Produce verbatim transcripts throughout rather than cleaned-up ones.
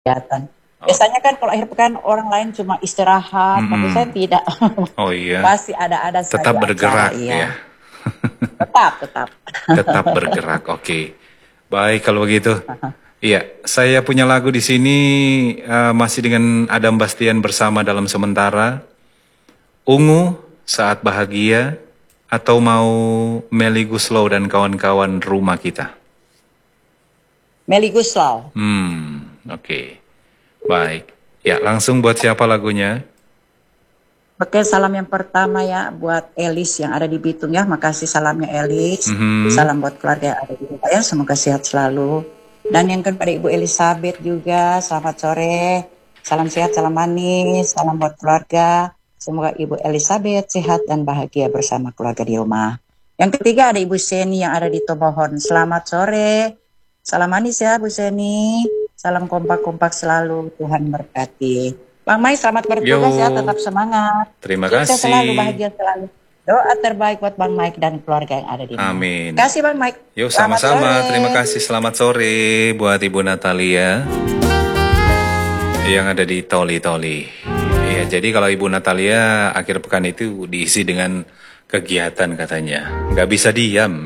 Kegiatan. Oh, Biasanya kan kalau akhir pekan orang lain cuma istirahat, tapi saya mm-mm. tidak. Oh iya, Pasti ada-ada tetap saja acara, bergerak ya. iya. Tetap, tetap. Tetap bergerak. Oke. Baik kalau begitu. Iya, saya punya lagu di sini eh, masih dengan Adam Bastian bersama dalam sementara. Ungu saat bahagia atau mau Melly Guslow dan kawan-kawan rumah kita. Meli Guslau. Hmm, oke. Baik. Ya, langsung buat siapa lagunya? Oke, salam yang pertama ya buat Elis yang ada di Bitung ya. Makasih salamnya Elis. Mhm. Salam buat keluarga yang ada di Bitung ya. Semoga sehat selalu. Dan yang kepada Ibu Elizabeth juga. Selamat sore. Salam sehat, salam manis. Salam buat keluarga. Semoga Ibu Elizabeth sehat dan bahagia bersama keluarga di rumah. Yang ketiga ada Ibu Seni yang ada di Tomohon. Selamat sore. Salam manis ya Bu Seni. Salam kompak-kompak selalu. Tuhan berkati. Bang Mai, selamat bertugas ya, Yo, tetap semangat. terima Sukses selalu, kasih. bahagia selalu. Doa terbaik buat Bang Mike dan keluarga yang ada di rumah. Amin. Kasih Bang Mike. Yo, Selamat sama-sama. Terima sore. kasih. Selamat sore buat Ibu Natalia yang ada di Toli-Toli. Iya, jadi kalau Ibu Natalia akhir pekan itu diisi dengan kegiatan katanya. Nggak bisa diam.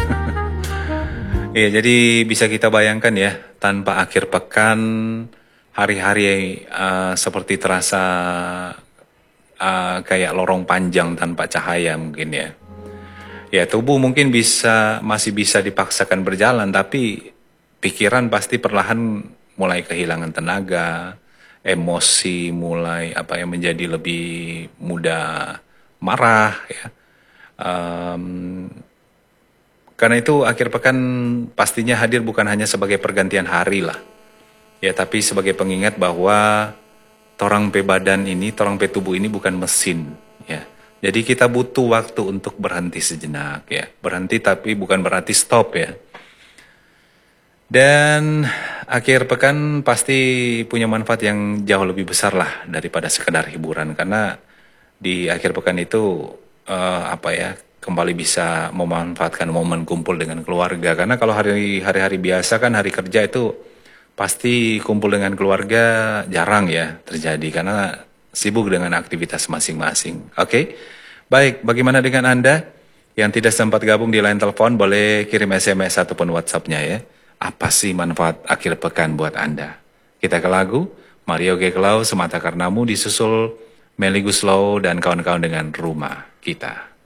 Iya, jadi bisa kita bayangkan ya, tanpa akhir pekan, hari-hari eh, seperti terasa eh, kayak lorong panjang tanpa cahaya mungkin ya. Ya, tubuh mungkin bisa masih bisa dipaksakan berjalan, tapi pikiran pasti perlahan mulai kehilangan tenaga, emosi mulai apa yang menjadi lebih mudah marah ya. Em, karena itu akhir pekan pastinya hadir bukan hanya sebagai pergantian hari lah, ya tapi sebagai pengingat bahwa torang pe badan ini, torang pe tubuh ini bukan mesin, ya. Jadi kita butuh waktu untuk berhenti sejenak, ya. Berhenti tapi bukan berarti stop, ya. Dan akhir pekan pasti punya manfaat yang jauh lebih besar lah daripada sekedar hiburan. Karena di akhir pekan itu, eh, apa ya, kembali bisa memanfaatkan momen kumpul dengan keluarga. Karena kalau hari hari-hari biasa kan hari kerja itu pasti kumpul dengan keluarga jarang ya terjadi karena sibuk dengan aktivitas masing-masing. Oke, baik. Bagaimana dengan Anda yang tidak sempat gabung di line telepon? Boleh kirim S M S ataupun WhatsApp-nya ya. Apa sih manfaat akhir pekan buat Anda? Kita ke lagu Mario Geklau Semata Karenamu disusul Melly Guslow dan kawan-kawan dengan Rumah Kita.